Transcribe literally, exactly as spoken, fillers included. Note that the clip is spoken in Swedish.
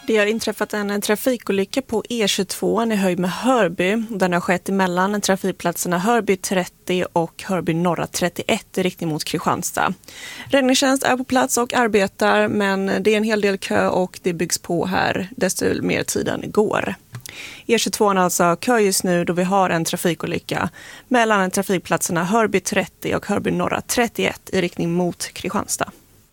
Det har inträffat en trafikolycka på E tjugotvå i höjd med Hörby. Den har skett emellan trafikplatserna Hörby trettio och Hörby norra trettioett i riktning mot Kristianstad. Räddningstjänst är på plats och arbetar, men det är en hel del kö och det byggs på här desto mer tiden går. E tjugotvå är alltså kö just nu då vi har en trafikolycka mellan trafikplatserna Hörby trettio och Hörby norra trettioett i riktning mot Kristianstad.